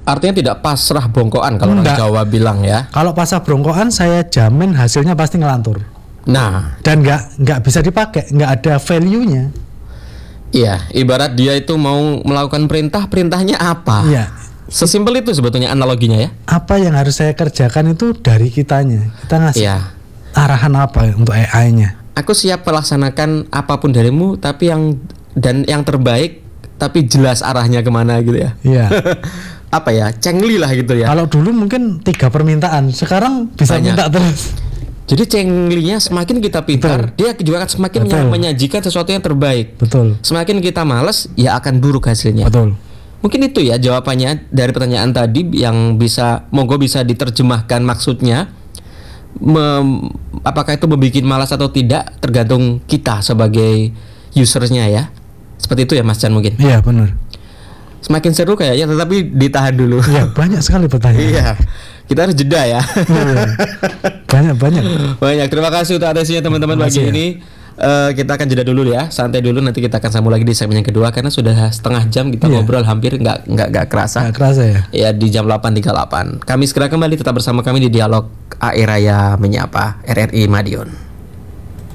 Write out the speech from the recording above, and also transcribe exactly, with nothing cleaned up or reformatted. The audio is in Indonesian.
Artinya tidak pasrah bongkoan kalau orang Enggak. Jawa bilang ya. Kalau pasrah bongkoan saya jamin hasilnya pasti ngelantur. Nah, Dan nggak nggak bisa dipakai, nggak ada value-nya. iya, ibarat dia itu mau melakukan perintah, perintahnya apa? Iya. Sesimpel itu sebetulnya analoginya ya. Apa yang harus saya kerjakan itu dari kitanya. Kita ngasih Iya. arahan apa untuk A I-nya. Aku siap melaksanakan apapun darimu, tapi yang dan yang terbaik, tapi jelas arahnya kemana gitu ya. Iya. Apa ya, cengli lah gitu ya. Kalau dulu mungkin tiga permintaan, sekarang bisa Banyak. minta terus. Jadi cenglinya semakin kita pintar, dia juga akan semakin Betul. menyajikan sesuatu yang terbaik. Betul. Semakin kita malas, ya akan buruk hasilnya. Betul. Mungkin itu ya jawabannya dari pertanyaan tadi, yang bisa monggo bisa diterjemahkan maksudnya. Mem, apakah itu membuat malas atau tidak tergantung kita sebagai usernya ya. Seperti itu ya Mas Chan mungkin. Iya benar. Semakin seru kayaknya, tetapi ditahan dulu. Iya banyak sekali pertanyaan. Iya. Kita harus jeda ya. Banyak banyak. Banyak. Terima kasih untuk atensinya teman-teman Terima pagi kasih ya. ini. Eh, kita akan jeda dulu ya, santai dulu. Nanti kita akan sambung lagi di segmen yang kedua karena sudah setengah jam kita Iya. ngobrol, hampir nggak nggak nggak kerasa. Nggak kerasa ya. Ya di jam delapan tiga puluh delapan. Kami segera kembali, tetap bersama kami di Dialog A I Raya Menyapa R R I Madiun.